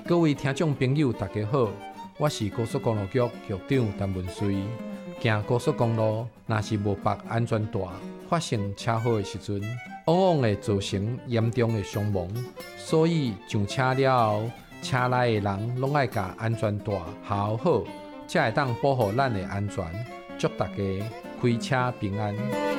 各位听众朋友，大家好，我是高速公路局局长陈文水。行高速公路，若是无绑安全带，发生车祸的时阵，往往会造成严重的伤亡。所以上车了后，车内的人拢爱把安全带系好，才会当保护咱的安全。祝大家开车平安。